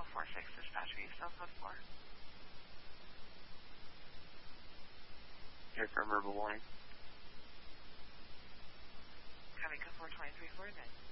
46 dispatch, are you Southwood 4? Here from Verbal Warning. Coming to 423 then.